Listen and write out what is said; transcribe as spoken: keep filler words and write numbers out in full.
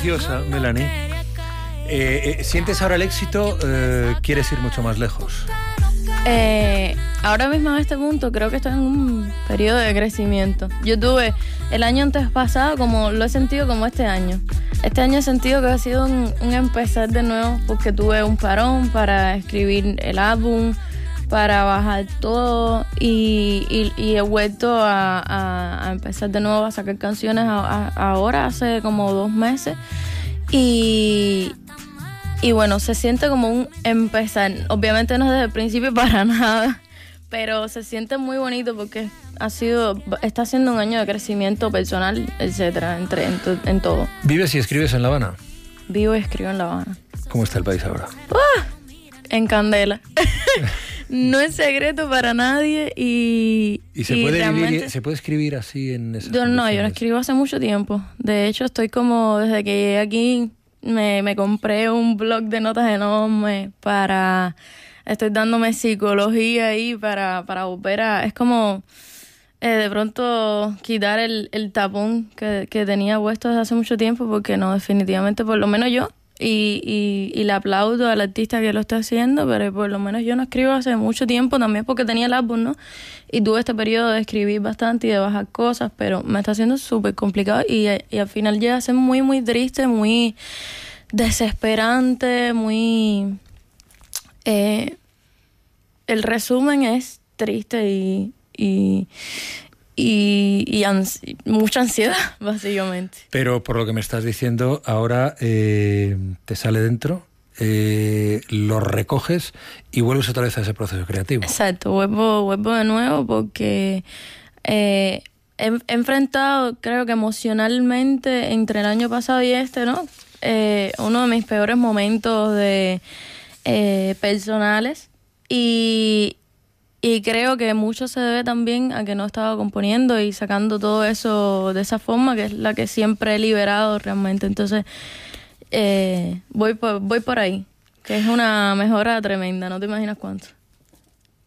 preciosa, Melanie. Eh, eh, ¿Sientes ahora el éxito? Eh, ¿Quieres ir mucho más lejos? Eh, ahora mismo en este punto creo que estoy en un periodo de crecimiento. Yo tuve el año antes pasado, como lo he sentido como este año. Este año he sentido que ha sido un, un empezar de nuevo, porque tuve un parón para escribir el álbum, para bajar todo y, y, y he vuelto a, a, a empezar de nuevo a sacar canciones a, a, ahora hace como dos meses y Y bueno, se siente como un empezar. Obviamente no es desde el principio para nada, pero se siente muy bonito porque ha sido, está siendo un año de crecimiento personal, etcétera, entre, en, to, en todo. ¿Vives y escribes en La Habana? Vivo y escribo en La Habana. ¿Cómo está el país ahora? ¡Uh! En candela. No es secreto para nadie y... ¿Y se, y puede, realmente, vivir, se puede escribir así en esas yo, no, yo no escribo hace mucho tiempo. De hecho, estoy como, desde que llegué aquí... Me, me compré un blog de notas enorme para... Estoy dándome psicología ahí para, para volver a... Es como eh, de pronto quitar el, el tapón que, que tenía puesto desde hace mucho tiempo, porque no, definitivamente, por lo menos yo, y, y, y le aplaudo al artista que lo está haciendo, pero por lo menos yo no escribo hace mucho tiempo, también porque tenía el álbum, ¿no? Y tuve este periodo de escribir bastante y de bajar cosas, pero me está haciendo súper complicado y, y al final llega a ser muy, muy triste, muy desesperante, muy... Eh, el resumen es triste y... y y, y ansi- mucha ansiedad, básicamente. Pero por lo que me estás diciendo, ahora eh, te sale dentro, eh, lo recoges y vuelves otra vez a ese proceso creativo. Exacto, vuelvo, vuelvo de nuevo porque eh, he, he enfrentado, creo que emocionalmente, entre el año pasado y este, ¿no? Eh, uno de mis peores momentos de eh, personales y... Y creo que mucho se debe también a que no estaba componiendo y sacando todo eso de esa forma, que es la que siempre he liberado realmente. Entonces, eh, voy por, voy por ahí, que es una mejora tremenda, no te imaginas cuánto.